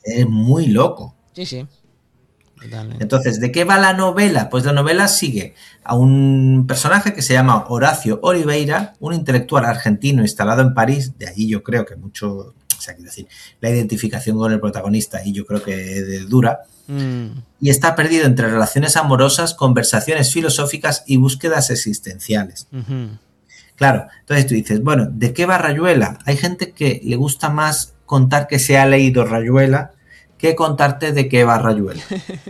Es muy loco. Sí, sí, totalmente. Entonces, ¿de qué va la novela? Pues la novela sigue a un personaje que se llama Horacio Oliveira, un intelectual argentino instalado en París, de allí yo creo que mucho, o sea, quiero decir, la identificación con el protagonista y yo creo que es dura, y está perdido entre relaciones amorosas, conversaciones filosóficas y búsquedas existenciales. Claro, entonces tú dices, bueno, ¿de qué va Rayuela? Hay gente que le gusta más contar que se ha leído Rayuela que contarte de qué va Rayuela.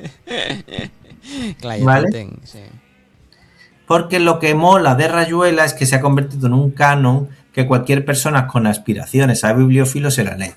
Clar, ja ¿Vale? t'entenc, sí. Porque lo que mola de Rayuela es que se ha convertido en un canon que cualquier persona con aspiraciones a bibliófilo se la lee.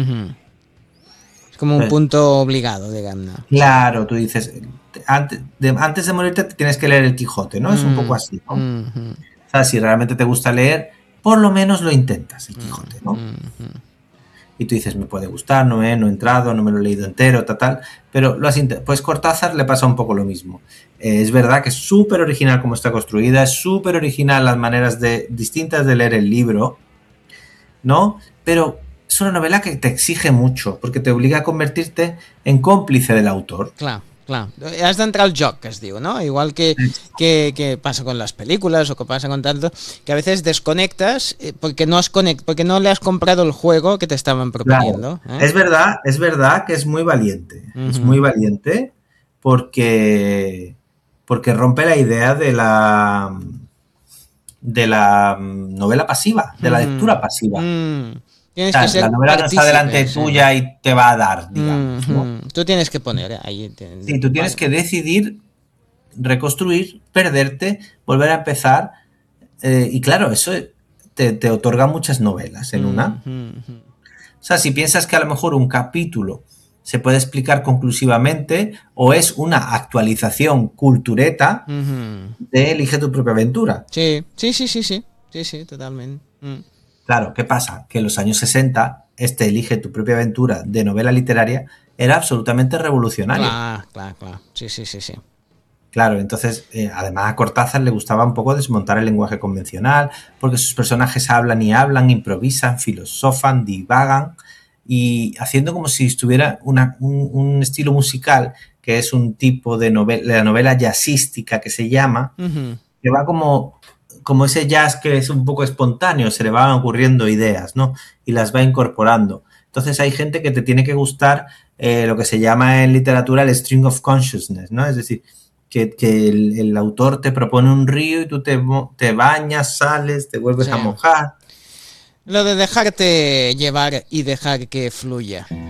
És com un Entonces, punto obligado, diguem-ne. claro, tú dices, antes de morirte te tienes que leer el Quijote, ¿no? Es un poco así, ¿no? O sea, si realmente te gusta leer, por lo menos lo intentas, el Quijote, ¿no? Y tú dices, me puede gustar, no he entrado, no me lo he leído entero, tal, pero pues Cortázar le pasa un poco lo mismo. Es verdad que es súper original como está construida, es súper original las maneras distintas de leer el libro, ¿no? Pero es una novela que te exige mucho, porque te obliga a convertirte en cómplice del autor. Clar, clar. Has d'entrar al joc, que es diu, ¿no? Igual que pasa con las películas o que pasa con tanto, que a veces desconectas porque porque no le has comprado el juego que te estaban Claro, proponiendo. ¿Eh? es verdad que es muy valiente porque rompe la idea de la novela pasiva, de la lectura pasiva. O Tienes que sea, la ser novela no está delante partícipe, sí. tuya y te va a dar, digamos, ¿no? Tú tienes que poner ahí. Sí, tú tienes Vale. que decidir, reconstruir, perderte, volver a empezar. Y claro, eso te otorga muchas novelas en una. O sea, si piensas que a lo mejor un capítulo se puede explicar conclusivamente o es una actualización cultureta de Elige tu propia aventura. Sí, sí, sí, sí, sí. Sí, sí, totalment. Claro, ¿qué pasa? Que en los años 60, este Elige tu propia aventura de novela literaria era absolutamente revolucionario. Clar, clar, clar. Sí, sí, sí, sí. Claro, entonces, además a Cortázar le gustaba un poco desmontar el lenguaje convencional, porque sus personajes hablan y hablan, improvisan, filosofan, divagan, y haciendo como si estuviera un estilo musical, que es un tipo de la novela jazzística que se llama, que va como ese jazz que es un poco espontáneo, se le van ocurriendo ideas, ¿no? Y las va incorporando. Entonces hay gente que te tiene que gustar lo que se llama en literatura el string of consciousness, ¿no? Es decir, que el autor te propone un río y tú te bañas, sales, te vuelves Sí. a mojar. Lo de dejarte llevar y dejar que fluya.